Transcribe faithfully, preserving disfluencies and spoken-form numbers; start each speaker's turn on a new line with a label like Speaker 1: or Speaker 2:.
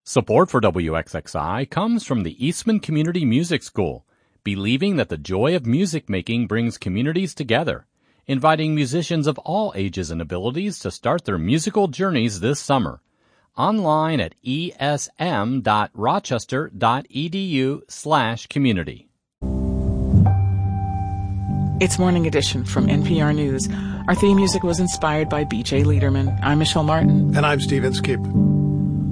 Speaker 1: Support for W X X I comes from the Eastman Community Music School, believing that the joy of music making brings communities together, inviting musicians of all ages and abilities to start their musical journeys this summer. Online at esm.rochester.edu slash community.
Speaker 2: It's Morning Edition from N P R News. Our theme music was inspired by B J Liederman. I'm Michelle Martin.
Speaker 3: And I'm Steve Inskeep.